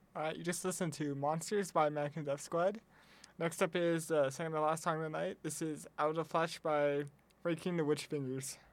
Alright, you just listened to Monsters by American Death Squad. Next up is second to last song of the night. This is Out of Flesh by Breaking the Witch Fingers.